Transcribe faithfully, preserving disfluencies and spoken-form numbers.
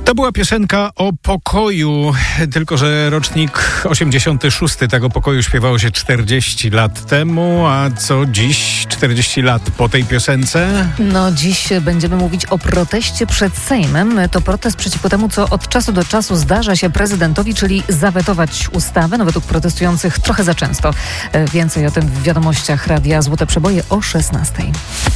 To była piosenka o pokoju, tylko że rocznik osiemdziesiąty szósty tego pokoju śpiewało się czterdzieści lat temu, a co dziś, czterdzieści lat po tej piosence? No dziś będziemy mówić o proteście przed Sejmem. To protest przeciwko temu, co od czasu do czasu zdarza się prezydentowi, czyli zawetować ustawę. No według protestujących trochę za często. Więcej o tym w wiadomościach Radia Złote Przeboje o szesnastej.